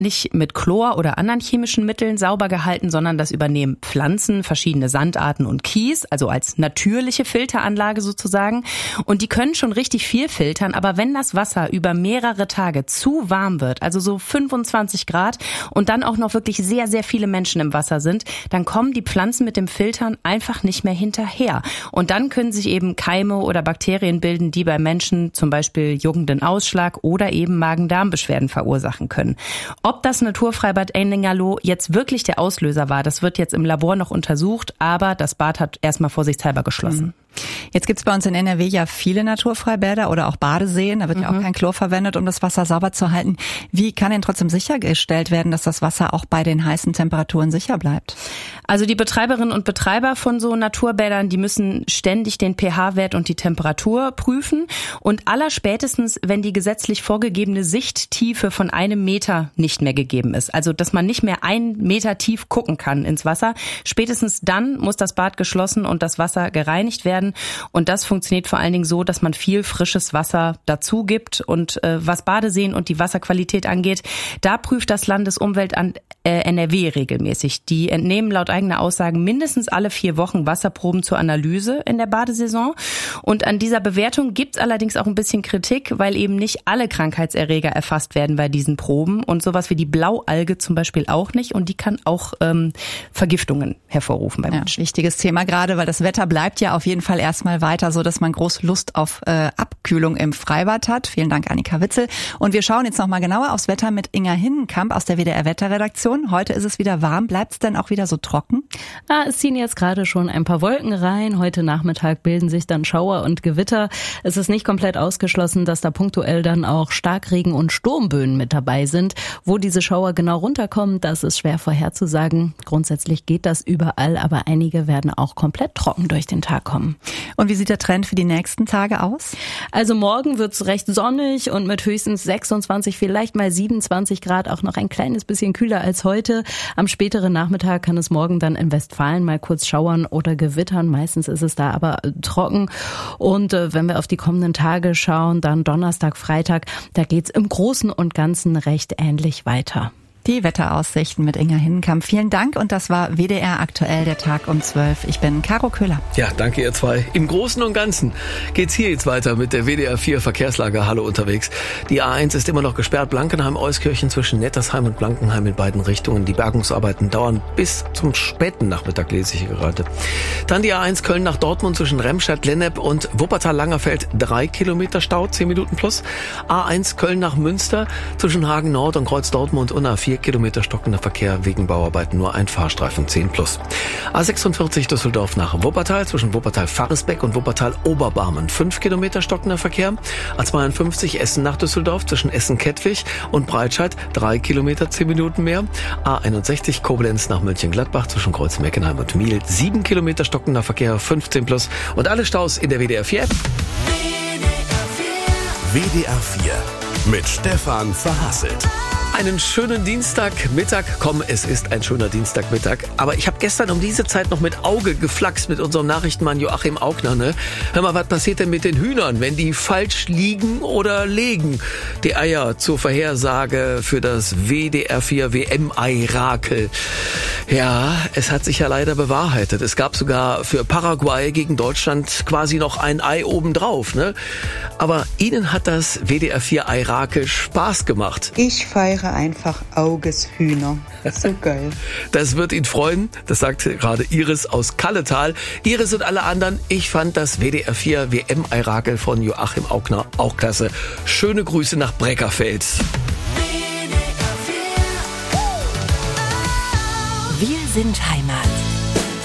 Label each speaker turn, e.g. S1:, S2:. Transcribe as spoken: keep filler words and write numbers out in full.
S1: nicht mit Chlor oder anderen chemischen Mitteln sauber gehalten, sondern das übernehmen Pflanzen, verschiedene Sandarten und Kies, also als natürliche Filteranlage sozusagen. Und die können schon richtig viel filtern, aber wenn das Wasser über mehrere Tage zu warm wird, also so fünfundzwanzig Grad und dann auch noch wirklich sehr, sehr viele Menschen im Wasser sind, dann kommen die Pflanzen mit dem Filtern einfach nicht mehr hinterher. Und dann können sich eben Keime oder Bakterien bilden, die bei Menschen zum Beispiel juckenden Ausschlag oder eben Magen-Darm-Beschwerden verursachen können. Ob das Naturfreibad Enningerloh jetzt wirklich der Auslöser war, das wird jetzt im Labor noch untersucht, aber das Bad hat erstmal vorsichtshalber geschlossen.
S2: Jetzt gibt's bei uns in N R W ja viele Naturfreibäder oder auch Badeseen. Da wird mhm. ja auch kein Chlor verwendet, um das Wasser sauber zu halten. Wie kann denn trotzdem sichergestellt werden, dass das Wasser auch bei den heißen Temperaturen sicher bleibt?
S1: Also die Betreiberinnen und Betreiber von so Naturbädern, die müssen ständig den pH-Wert und die Temperatur prüfen. Und allerspätestens, wenn die gesetzlich vorgegebene Sichttiefe von einem Meter nicht mehr gegeben ist, also dass man nicht mehr einen Meter tief gucken kann ins Wasser, spätestens dann muss das Bad geschlossen und das Wasser gereinigt werden. Und das funktioniert vor allen Dingen so, dass man viel frisches Wasser dazu gibt. Und äh, was Badeseen und die Wasserqualität angeht, da prüft das Landesumweltamt äh, N R W regelmäßig. Die entnehmen laut eigener Aussagen mindestens alle vier Wochen Wasserproben zur Analyse in der Badesaison. Und an dieser Bewertung gibt es allerdings auch ein bisschen Kritik, weil eben nicht alle Krankheitserreger erfasst werden bei diesen Proben. Und sowas wie die Blaualge zum Beispiel auch nicht. Und die kann auch ähm, Vergiftungen hervorrufen bei Menschen.
S2: Ja, wichtiges Thema gerade, weil das Wetter bleibt ja auf jeden Fall erstmal weiter, so dass man groß Lust auf äh, Abkühlung im Freibad hat. Vielen Dank, Annika Witzel. Und wir schauen jetzt noch mal genauer aufs Wetter mit Inga Hinnenkamp aus der W D R-Wetterredaktion. Heute ist es wieder warm. Bleibt es denn auch wieder so trocken?
S3: Ah, es ziehen jetzt gerade schon ein paar Wolken rein. Heute Nachmittag bilden sich dann Schauer und Gewitter. Es ist nicht komplett ausgeschlossen, dass da punktuell dann auch Starkregen und Sturmböen mit dabei sind. Wo diese Schauer genau runterkommen, das ist schwer vorherzusagen. Grundsätzlich geht das überall, aber einige werden auch komplett trocken durch den Tag kommen.
S2: Und wie sieht der Trend für die nächsten Tage aus?
S3: Also morgen wird's recht sonnig und mit höchstens sechsundzwanzig, vielleicht mal siebenundzwanzig Grad, auch noch ein kleines bisschen kühler als heute. Am späteren Nachmittag kann es morgen dann in Westfalen mal kurz schauern oder gewittern. Meistens ist es da aber trocken. Und äh, wenn wir auf die kommenden Tage schauen, dann Donnerstag, Freitag, da geht's im Großen und Ganzen recht ähnlich weiter.
S2: Die Wetteraussichten mit Inga Hinnenkamp. Vielen Dank und das war W D R aktuell, der Tag um zwölf. Ich bin Caro Köhler.
S4: Ja, danke ihr zwei. Im Großen und Ganzen geht's hier jetzt weiter mit der W D R vier Verkehrslage. Hallo unterwegs. Die A eins ist immer noch gesperrt. Blankenheim-Euskirchen zwischen Nettersheim und Blankenheim in beiden Richtungen. Die Bergungsarbeiten dauern bis zum späten Nachmittag, lese ich hier gerade. Dann die A eins Köln nach Dortmund zwischen Remscheid-Lennep und Wuppertal-Langerfeld. Drei Kilometer Stau, zehn Minuten plus. A eins Köln nach Münster zwischen Hagen Nord und Kreuz Dortmund und A vier Kilometer stockender Verkehr wegen Bauarbeiten, nur ein Fahrstreifen, zehn plus. A sechsundvierzig Düsseldorf nach Wuppertal zwischen Wuppertal-Faresbeck und Wuppertal-Oberbarmen, fünf Kilometer stockender Verkehr. A zweiundfünfzig Essen nach Düsseldorf zwischen Essen-Kettwig und Breitscheid, drei Kilometer, zehn Minuten mehr. A einundsechzig Koblenz nach Mönchengladbach zwischen Kreuz-Meckenheim und Miel, sieben Kilometer stockender Verkehr, fünfzehn plus. Und alle Staus in der W D R vier App.
S5: W D R vier mit Stefan Verhasselt.
S4: Einen schönen Dienstagmittag. Komm, es ist ein schöner Dienstagmittag. Aber ich habe gestern um diese Zeit noch mit Auge geflaxt mit unserem Nachrichtenmann Joachim Augner. Ne? Hör mal, was passiert denn mit den Hühnern, wenn die falsch liegen oder legen? Die Eier zur Vorhersage für das W D R vier W M-Eirakel. Ja, es hat sich ja leider bewahrheitet. Es gab sogar für Paraguay gegen Deutschland quasi noch ein Ei obendrauf. Ne? Aber Ihnen hat das W D R vier Eirakel Spaß gemacht.
S6: Ich feiere einfach Augeshühner. So geil.
S4: Das wird ihn freuen. Das sagt gerade Iris aus Kalletal. Iris und alle anderen, ich fand das W D R vier W M-Eirakel von Joachim Augner auch klasse. Schöne Grüße nach Breckerfeld.
S5: Wir sind Heimat.